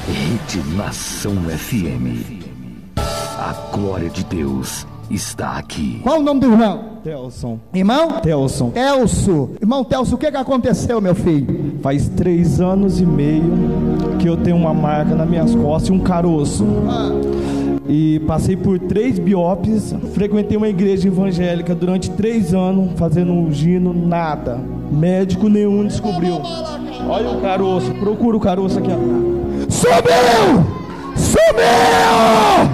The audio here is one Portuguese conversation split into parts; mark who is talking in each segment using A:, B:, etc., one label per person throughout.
A: Rede Nação FM. A glória de Deus está aqui.
B: Qual o nome do irmão?
C: Telson.
B: Irmão?
C: Telson.
B: Telso. Irmão Telso, o que aconteceu, meu filho?
C: Faz 3 anos e meio que eu tenho uma marca nas minhas costas e um caroço. E passei por 3 biópsias. Frequentei uma igreja evangélica durante 3 anos, fazendo um gino, nada. Médico nenhum descobriu. Olha o caroço, procura o caroço aqui.
B: Sumiu! Sumiu!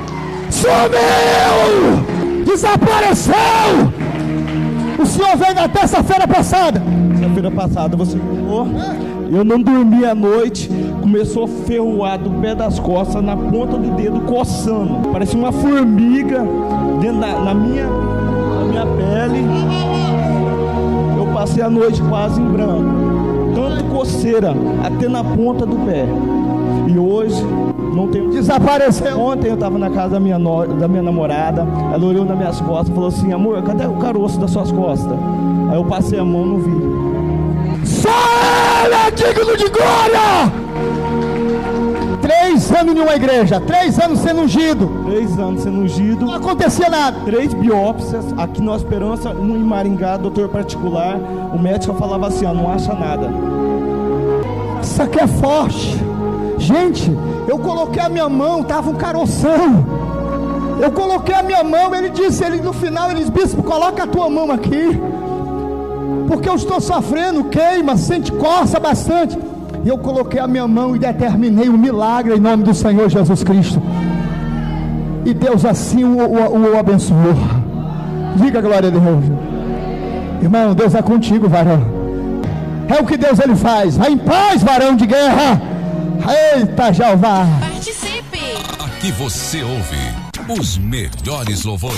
B: Sumiu! Desapareceu! O senhor veio na terça-feira passada.
C: Terça-feira passada você falou. Eu não dormi à noite. Começou a ferroar do pé das costas, na ponta do dedo, coçando. Parecia uma formiga dentro na minha pele. Eu passei a noite quase em branco. Tanto coceira, até na ponta do pé. E hoje não tenho.
B: Desapareceu.
C: Ontem eu estava na casa da minha namorada. Ela olhou nas minhas costas e falou assim: amor, cadê o caroço das suas costas? Aí eu passei a mão, não vi.
B: Só ele é digno de glória! 3 anos em uma igreja, 3 anos sendo ungido.
C: 3 anos sendo ungido.
B: Não acontecia nada.
C: 3 biópsias aqui na Esperança, um em Maringá, doutor particular. O médico falava assim: ó, não acha nada.
B: Isso aqui é forte. Gente, eu coloquei a minha mão, tava um caroção. Eu coloquei a minha mão, no final ele disse: bispo, coloca a tua mão aqui, porque eu estou sofrendo, queima, sente, coça bastante. E eu coloquei a minha mão e determinei um milagre em nome do Senhor Jesus Cristo. E Deus assim o abençoou. Diga glória a Deus. Irmão, Deus é contigo, varão. É o que Deus ele faz. Vai em paz, varão de guerra. Eita, Jeová.
D: Participe!
E: Aqui você ouve os melhores louvores.